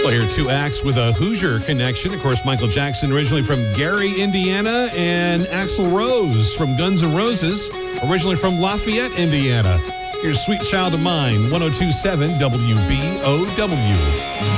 Well, here are two acts with a Hoosier connection. Of course, Michael Jackson originally from Gary, Indiana, and Axl Rose from Guns N' Roses, originally from Lafayette, Indiana. Here's Sweet Child of Mine, 102.7 WBOW.